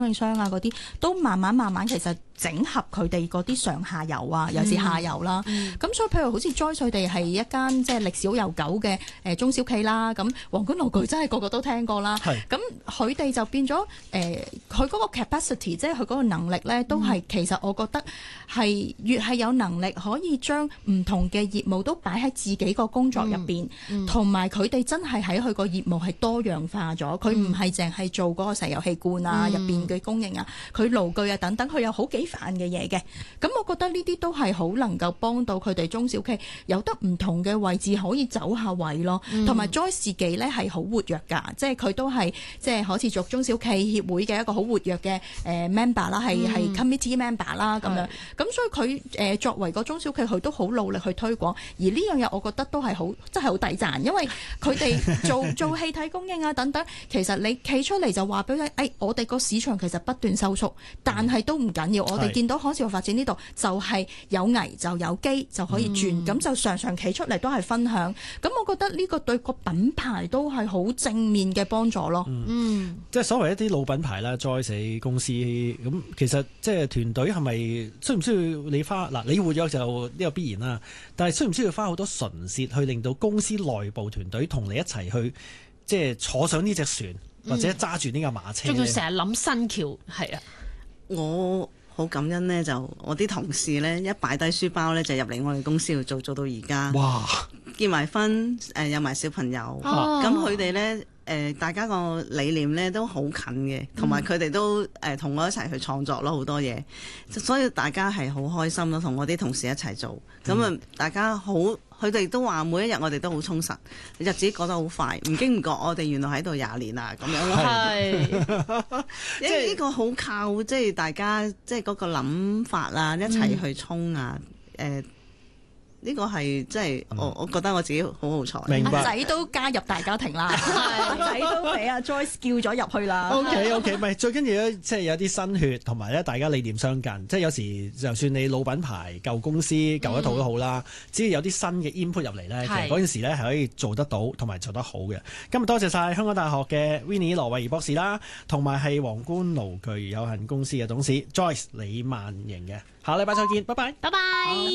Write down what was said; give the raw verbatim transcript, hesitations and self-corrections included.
應商啊嗰啲，都慢慢慢慢其實整合佢哋嗰啲上下游啊，尤其是下游啦。咁、嗯嗯、所以譬如好似 Joyce 佢哋係一間即係歷史好悠久嘅誒中小企啦。咁皇冠爐具真係個個都聽過啦。咁佢哋就變咗誒，佢、呃、嗰個 capacity 即係佢嗰個能力咧，都係、嗯、其實我覺得係越係有能力可以將唔同嘅業務都擺喺自己個工作入邊，同埋佢哋真係喺佢個業務係多樣化咗。佢唔係淨係做嗰個石油氣罐啊入邊嘅供應啊，佢爐具啊等等，佢有好幾範嘅嘢嘅。咁我覺得呢啲都係好能夠幫到佢哋中小企有得唔同嘅位置可以走下位咯。同埋 Joyce 自己咧係好活躍㗎，即係佢都係即係可持續中小企協會嘅一個好活躍嘅誒 member 啦，係係 committee member 啦咁樣。咁所以佢誒作為個中小企，佢都好努力去推廣。而呢樣嘢我覺得都係好真係好抵讚，因為佢哋做做氣體供應啊等等，其實你企出嚟就話俾佢誒，我哋個市場其實不斷收縮，但係都唔緊要。我哋見到可持續發展呢度就係有危就有機就可以轉，咁、嗯、就常常企出嚟都係分享。咁我覺得呢個對個品牌都係好正面嘅幫助咯。嗯， 嗯即係所謂一啲老品牌啦，Joyce公司咁，其實即係團隊係咪需唔需要你花嗱？你活躍就呢個必然啦，但係需唔需要花好多唇舌去令到公司內部團隊同你一齊去即係坐上呢隻船？或者揸住呢架馬車， 仲要成日諗新橋，係啊！ 我好感恩呢，就我啲同事呢，一擺低書包呢，就入嚟我哋公司度做，做到而家。哇！結埋婚，誒、呃、有埋小朋友，咁佢哋呢，誒、呃、大家個理念呢都好近嘅，同埋佢哋都誒同、呃、我一齊去創作咯，好多嘢，所以大家係好開心咯，同我啲同事一齊做，咁啊、嗯、大家好。佢哋都話每一日我哋都好充實，日子過得好快，唔經唔覺我哋原來喺度廿年啦咁樣咯。係，因為呢個好靠即係大家即係嗰個諗法啊，一齊去衝啊，誒、嗯。呃呢個係即係我，我覺得我自己好好彩。 明白。阿仔都加入大家庭啦，阿仔都俾阿 Joyce 叫咗入去啦。 OK OK， 唔係最緊要咧，即係有啲新血，同埋咧大家理念相近。即係有時就算你老品牌、舊公司、舊一套都好啦，嗯、只要有啲新嘅 input 入嚟咧，其實嗰件事咧係可以做得到，同埋做得好嘅。今日多謝晒香港大學嘅 Winnie 羅慧儀博士啦，同埋係皇冠爐具有限公司嘅董事 Joyce 李萬瑩嘅。下禮拜再見，拜拜， 拜拜。